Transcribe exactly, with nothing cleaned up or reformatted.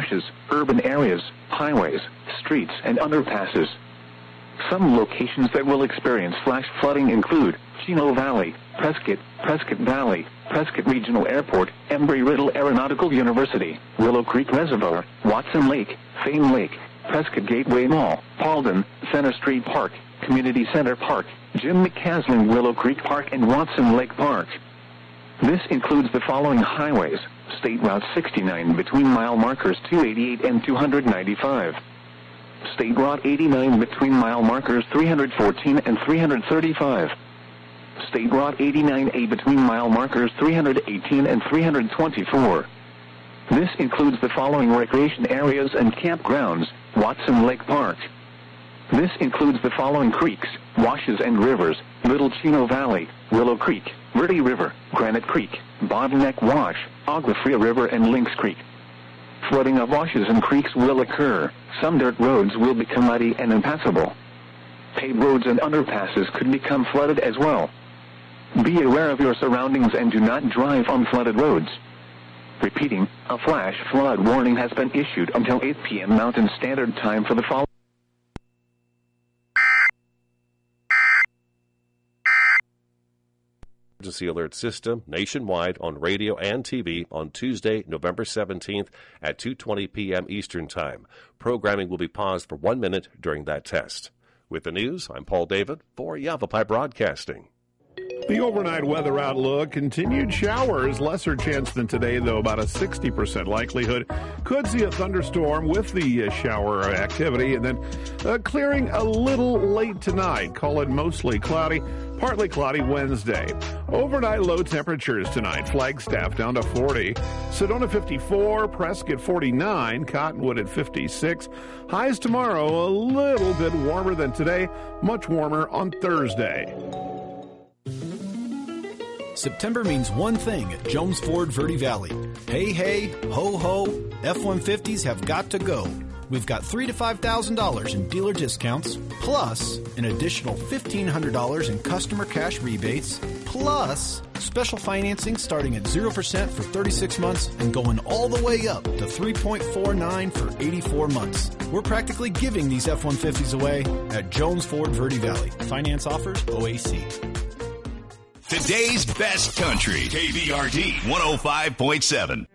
washes, urban areas, highways, streets, and underpasses. Some locations that will experience flash flooding include Chino Valley, Prescott, Prescott Valley, Prescott Regional Airport, Embry-Riddle Aeronautical University, Willow Creek Reservoir, Watson Lake, Fame Lake, Prescott Gateway Mall, Paulden, Center Street Park, Community Center Park, Jim McCaslin Willow Creek Park, and Watson Lake Park. This includes the following highways: State Route sixty-nine between mile markers two eighty-eight and two ninety-five. State Route eighty-nine between mile markers three fourteen and three thirty-five. State Route eighty-nine A between mile markers three eighteen and three twenty-four. This includes the following recreation areas and campgrounds: Watson Lake Park. This includes the following creeks, washes, and rivers: Little Chino Valley, Willow Creek, Verde River, Granite Creek, Bottleneck Wash, Agua Fria River, and Lynx Creek. Flooding of washes and creeks will occur. Some dirt roads will become muddy and impassable. Paved roads and underpasses could become flooded as well. Be aware of your surroundings and do not drive on flooded roads. Repeating, a flash flood warning has been issued until eight p.m. Mountain Standard Time for the following. Emergency alert system nationwide on radio and T V on Tuesday, November seventeenth at two twenty p.m. Eastern Time. Programming will be paused for one minute during that test. With the news, I'm Paul David for Yavapai Broadcasting. The overnight weather outlook: continued showers, lesser chance than today, though about a sixty percent likelihood. Could see a thunderstorm with the uh, shower activity, and then uh, clearing a little late tonight. Call it mostly cloudy, partly cloudy Wednesday. Overnight low temperatures tonight: Flagstaff down to forty, Sedona fifty-four, Prescott forty-nine, Cottonwood at fifty-six. Highs tomorrow a little bit warmer than today, much warmer on Thursday. September means one thing at Jones Ford Verde Valley. Hey, hey, ho, ho, F one fifties have got to go. We've got three thousand to five thousand dollars in dealer discounts, plus an additional fifteen hundred dollars in customer cash rebates, plus special financing starting at zero percent for thirty-six months and going all the way up to three point four nine for eighty-four months. We're practically giving these F one fifties away at Jones Ford Verde Valley. Finance offers O A C. Today's best country, K V R D one oh five point seven.